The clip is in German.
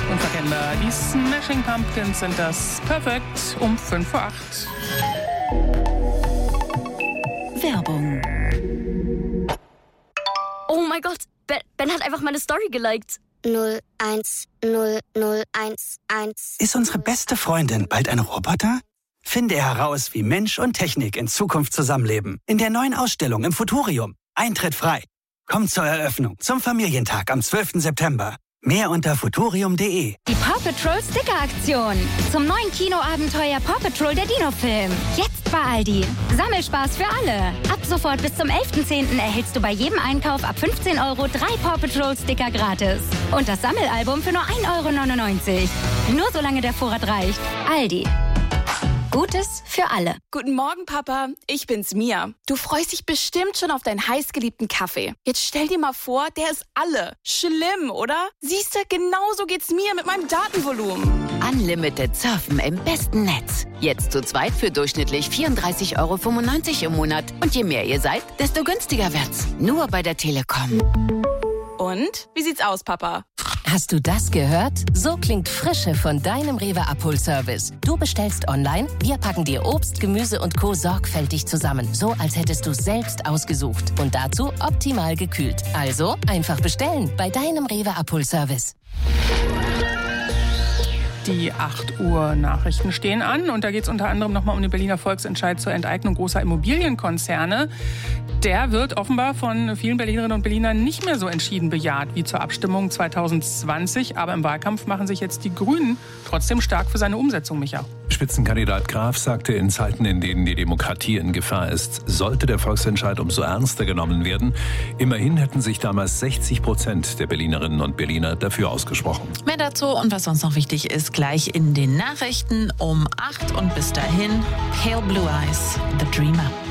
Unverkennbar. Die Smashing Pumpkins sind das. Perfekt um 7:05. Werbung. Oh mein Gott, Ben hat einfach meine Story geliked. 010011. Ist unsere beste Freundin bald ein Roboter? Finde heraus, wie Mensch und Technik in Zukunft zusammenleben. In der neuen Ausstellung im Futurium. Eintritt frei. Kommt zur Eröffnung zum Familientag am 12. September. Mehr unter futurium.de. Die Paw Patrol Sticker-Aktion. Zum neuen Kinoabenteuer Paw Patrol der Dino-Film. Jetzt bei Aldi. Sammelspaß für alle. Ab sofort bis zum 11.10. erhältst du bei jedem Einkauf ab 15 € 3 Paw Patrol Sticker gratis. Und das Sammelalbum für nur 1,99 €. Nur solange der Vorrat reicht. Aldi. Gutes für alle. Guten Morgen, Papa. Ich bin's, Mia. Du freust dich bestimmt schon auf deinen heißgeliebten Kaffee. Jetzt stell dir mal vor, der ist alle. Schlimm, oder? Siehste, genauso geht's mir mit meinem Datenvolumen. Unlimited Surfen im besten Netz. Jetzt zu zweit für durchschnittlich 34,95 € im Monat. Und je mehr ihr seid, desto günstiger wird's. Nur bei der Telekom. Und? Wie sieht's aus, Papa? Hast du das gehört? So klingt Frische von deinem Rewe-Abholservice. Du bestellst online, wir packen dir Obst, Gemüse und Co. sorgfältig zusammen. So, als hättest du selbst ausgesucht. Und dazu optimal gekühlt. Also einfach bestellen bei deinem Rewe-Abholservice. Die 8 Uhr Nachrichten stehen an und da geht es unter anderem nochmal um den Berliner Volksentscheid zur Enteignung großer Immobilienkonzerne. Der wird offenbar von vielen Berlinerinnen und Berlinern nicht mehr so entschieden bejaht wie zur Abstimmung 2020. Aber im Wahlkampf machen sich jetzt die Grünen trotzdem stark für seine Umsetzung, Micha. Spitzenkandidat Graf sagte, in Zeiten, in denen die Demokratie in Gefahr ist, sollte der Volksentscheid umso ernster genommen werden. Immerhin hätten sich damals 60% der Berlinerinnen und Berliner dafür ausgesprochen. Mehr dazu und was sonst noch wichtig ist, gleich in den Nachrichten um 8 und bis dahin Pale Blue Eyes, The Dreamer.